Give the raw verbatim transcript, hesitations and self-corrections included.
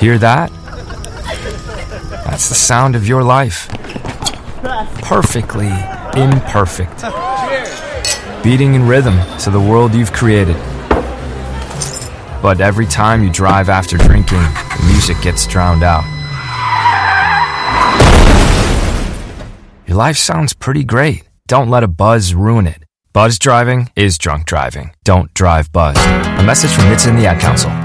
Hear that? That's the sound of your life. Perfectly imperfect. Beating in rhythm to the world you've created. But every time you drive after drinking, the music gets drowned out. Your life sounds pretty great. Don't let a buzz ruin it. Buzz driving is drunk driving. Don't drive buzz. A message from N H T S A and the Ad Council.